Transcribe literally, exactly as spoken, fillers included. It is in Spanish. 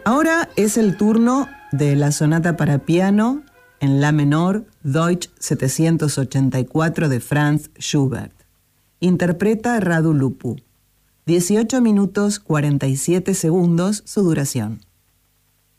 Ahora es el turno de la sonata para piano en la menor Deutsch setecientos ochenta y cuatro de Franz Schubert. Interpreta Radu Lupu. dieciocho minutos cuarenta y siete segundos su duración.